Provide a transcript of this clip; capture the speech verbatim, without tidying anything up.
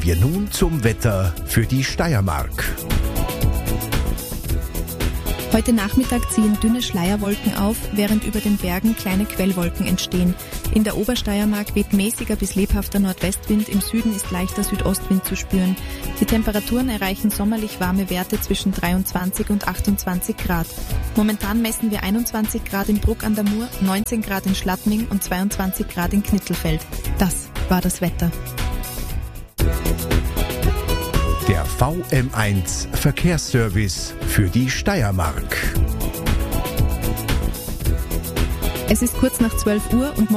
Kommen wir nun zum Wetter für die Steiermark. Heute Nachmittag ziehen dünne Schleierwolken auf, während über den Bergen kleine Quellwolken entstehen. In der Obersteiermark weht mäßiger bis lebhafter Nordwestwind, im Süden ist leichter Südostwind zu spüren. Die Temperaturen erreichen sommerlich warme Werte zwischen dreiundzwanzig und achtundzwanzig Grad. Momentan messen wir einundzwanzig Grad in Bruck an der Mur, neunzehn Grad in Schladming und zweiundzwanzig Grad in Knittelfeld. Das war das Wetter. Der V M eins Verkehrsservice für die Steiermark. Es ist kurz nach zwölf Uhr und